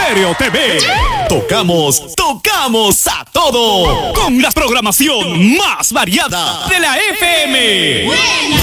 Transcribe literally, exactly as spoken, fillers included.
Estéreo T V. Tocamos, tocamos a todo. Con la programación más variada de la F M. Buena.